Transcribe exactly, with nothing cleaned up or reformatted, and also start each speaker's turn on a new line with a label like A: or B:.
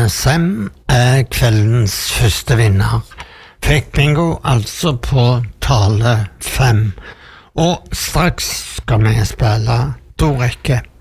A: Sem er kveldens første vinner. Fikk bingo altså på tale fem. Og straks skal vi spille to rekker.